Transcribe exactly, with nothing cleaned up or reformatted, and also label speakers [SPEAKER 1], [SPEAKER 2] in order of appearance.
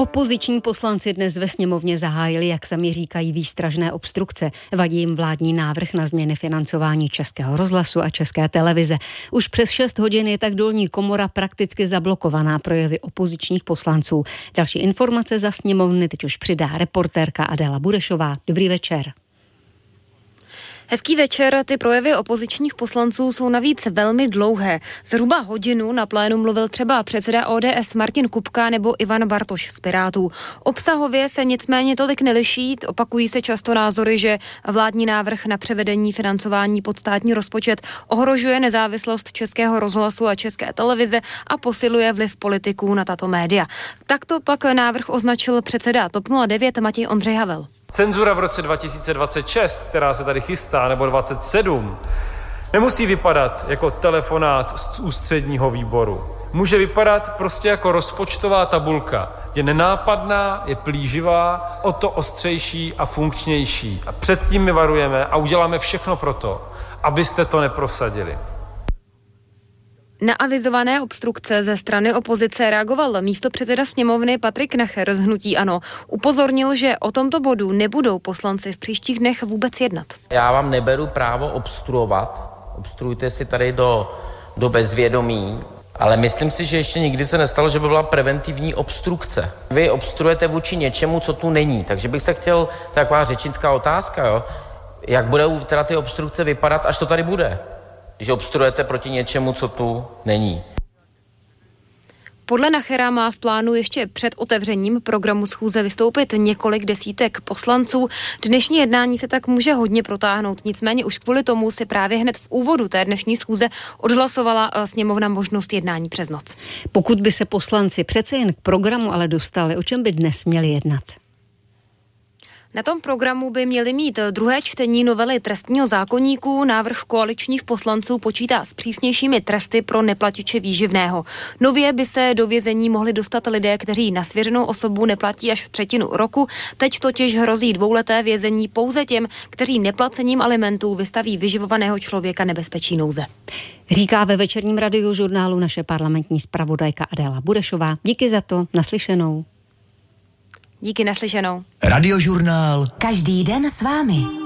[SPEAKER 1] Opoziční poslanci dnes ve sněmovně zahájili, jak sami říkají, výstražné obstrukce. Vadí jim vládní návrh na změny financování Českého rozhlasu a České televize. Už přes šest hodin je tak dolní komora prakticky zablokovaná projevy opozičních poslanců. Další informace za sněmovny teď už přidá reportérka Adéla Burešová. Dobrý večer.
[SPEAKER 2] Hezký večer, ty projevy opozičních poslanců jsou navíc velmi dlouhé. Zhruba hodinu na plénu mluvil třeba předseda O D S Martin Kupka nebo Ivan Bartoš z Pirátů. Obsahově se nicméně tolik neliší, opakují se často názory, že vládní návrh na převedení financování pod státní rozpočet ohrožuje nezávislost Českého rozhlasu a České televize a posiluje vliv politiků na tato média. Takto pak návrh označil předseda TOP nula devět Matěj Ondřej Havel.
[SPEAKER 3] Cenzura v roce dva tisíce dvacet šest, která se tady chystá, nebo dvacet sedm, nemusí vypadat jako telefonát z ústředního výboru. Může vypadat prostě jako rozpočtová tabulka. Je nenápadná, je plíživá, o to ostřejší a funkčnější. A před tím my varujeme a uděláme všechno pro to, abyste to neprosadili.
[SPEAKER 2] Na avizované obstrukce ze strany opozice reagoval místopředseda sněmovny Patrik Nacher z hnutí ANO. Upozornil, že o tomto bodu nebudou poslanci v příštích dnech vůbec jednat.
[SPEAKER 4] Já vám neberu právo obstruovat, obstruujte si tady do, do bezvědomí, ale myslím si, že ještě nikdy se nestalo, že by byla preventivní obstrukce. Vy obstruujete vůči něčemu, co tu není, takže bych se chtěl, taková řečnická otázka, jo, jak budou teda ty obstrukce vypadat, až to tady bude? Když obstruujete proti něčemu, co tu není.
[SPEAKER 2] Podle Nachera má v plánu ještě před otevřením programu schůze vystoupit několik desítek poslanců. Dnešní jednání se tak může hodně protáhnout, nicméně už kvůli tomu si právě hned v úvodu té dnešní schůze odhlasovala sněmovna možnost jednání přes noc.
[SPEAKER 1] Pokud by se poslanci přece jen k programu ale dostali, o čem by dnes měli jednat?
[SPEAKER 2] Na tom programu by měli mít druhé čtení novely trestního zákoníku. Návrh koaličních poslanců počítá s přísnějšími tresty pro neplatiče výživného. Nově by se do vězení mohli dostat lidé, kteří na svěřenou osobu neplatí až třetinu roku. Teď totiž hrozí dvouleté vězení pouze těm, kteří neplacením alimentů vystaví vyživovaného člověka nebezpečí nouze.
[SPEAKER 1] Říká ve večerním radiožurnálu naše parlamentní zpravodajka Adéla Burešová. Díky za to, naslyšenou.
[SPEAKER 2] Díky, naslyšenou.
[SPEAKER 5] Radiožurnál.
[SPEAKER 6] Každý den s vámi.